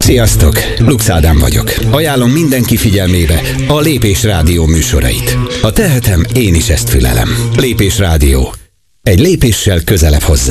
Sziasztok! Lux Ádám vagyok. Ajánlom mindenki figyelmébe a Lépés Rádió műsorait. Ha tehetem, én is ezt fülelem. Lépés Rádió. Egy lépéssel közelebb hozzá.